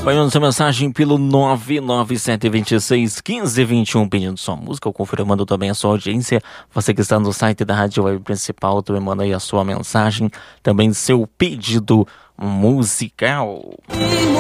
Vai mandando sua mensagem pelo 997261521 pedindo sua música ou confirmando também a sua audiência. Você que está no site da Rádio Web Principal, também manda aí a sua mensagem, também seu pedido musical.